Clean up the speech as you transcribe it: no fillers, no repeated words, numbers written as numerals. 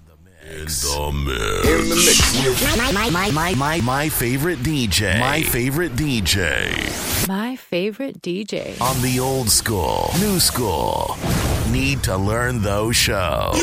In the mix. My favorite DJ. My favorite DJ. My favorite DJ. On the old school, new school. Need to learn those show.